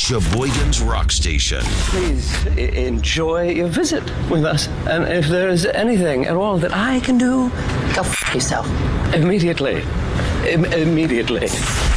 Sheboygan's Rock Station. Please enjoy your visit with us. And if there is anything at all that I can do, Go f*** yourself. immediately. Immediately.